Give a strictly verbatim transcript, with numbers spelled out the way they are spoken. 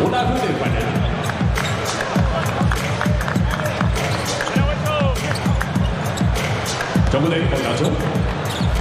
乌拉圭队换人。中国队黄耀宗。